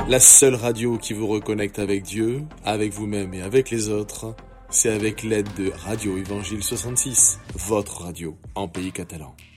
La seule radio qui vous reconnecte avec Dieu, avec vous-même et avec les autres, c'est avec l'aide de Radio Évangile 66, votre radio en pays catalan.